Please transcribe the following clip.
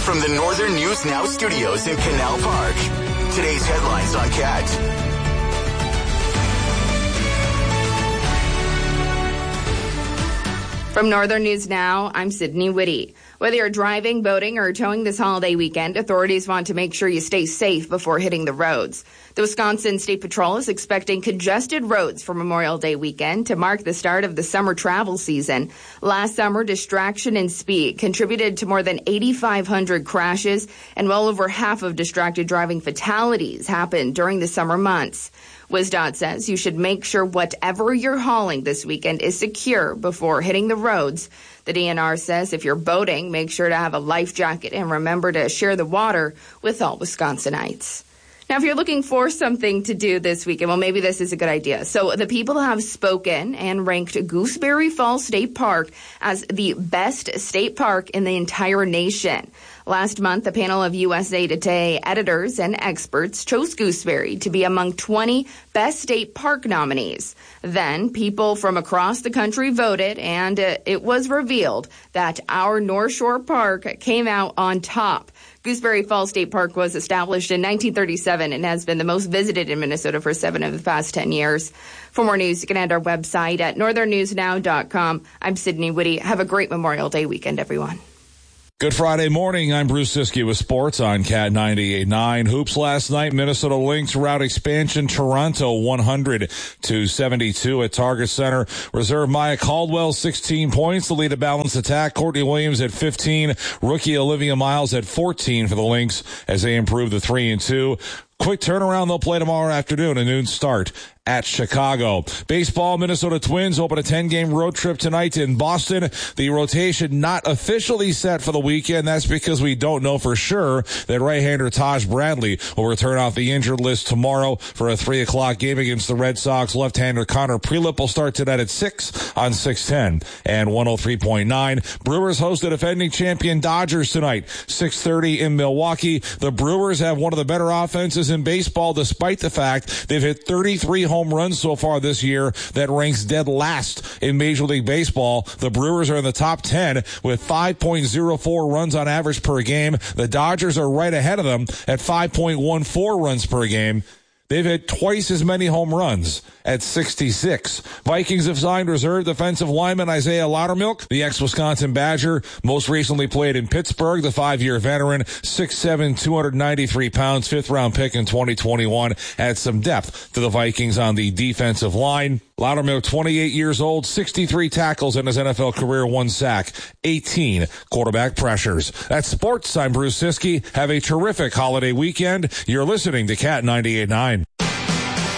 from the Northern News Now studios in Canal Park. Today's headlines on CAT. From Northern News Now, I'm Sydney Whitty. Whether you're driving, boating, or towing this holiday weekend, authorities want to make sure you stay safe before hitting the roads. The Wisconsin State Patrol is expecting congested roads for Memorial Day weekend to mark the start of the summer travel season. Last summer, distraction and speed contributed to more than 8,500 crashes, and well over half of distracted driving fatalities happened during the summer months. WisDOT says you should make sure whatever you're hauling this weekend is secure before hitting the roads. The DNR says if you're boating, make sure to have a life jacket and remember to share the water with all Wisconsinites. Now, if you're looking for something to do this weekend, well, maybe this is a good idea. So the people have spoken and ranked Gooseberry Falls State Park as the best state park in the entire nation. Last month, a panel of USA Today editors and experts chose Gooseberry to be among 20 best state park nominees. Then people from across the country voted, and it was revealed that our North Shore Park came out on top. Gooseberry Falls State Park was established in 1937 and has been the most visited in Minnesota for 7 of the past 10 years. For more news, you can head to our website at northernnewsnow.com. I'm Sydney Whitty. Have a great Memorial Day weekend, everyone. Good Friday morning. I'm Bruce Siskey with sports on CAT 98.9. Hoops last night. Minnesota Lynx rout expansion Toronto 100-72 at Target Center. Reserve Maya Caldwell 16 points. The lead a balanced attack. Courtney Williams at 15. Rookie Olivia Miles at 14 for the Lynx as they improve the 3-2. Quick turnaround. They'll play tomorrow afternoon, a noon start at Chicago. Baseball, Minnesota Twins open a 10-game road trip tonight in Boston. The rotation not officially set for the weekend. That's because we don't know for sure that right-hander Taj Bradley will return off the injured list tomorrow for a 3 o'clock game against the Red Sox. Left-hander Connor Prelip will start tonight at 6 on 610 and 103.9. Brewers host the defending champion Dodgers tonight, 6:30 in Milwaukee. The Brewers have one of the better offenses in baseball despite the fact they've hit 33 home runs so far this year. That ranks dead last in Major League Baseball. The Brewers are in the top 10 with 5.04 runs on average per game. The Dodgers are right ahead of them at 5.14 runs per game. They've hit twice as many home runs at 66. Vikings have signed reserve defensive lineman Isaiah Loudermilk, the ex-Wisconsin Badger, most recently played in Pittsburgh, the 5-year veteran, 6'7", 293 pounds, 5th-round pick in 2021, adds some depth to the Vikings on the defensive line. Loudermilk, 28 years old, 63 tackles in his NFL career, 1 sack, 18 quarterback pressures. That's sports. I'm Bruce Siskey. Have a terrific holiday weekend. You're listening to CAT 98.9.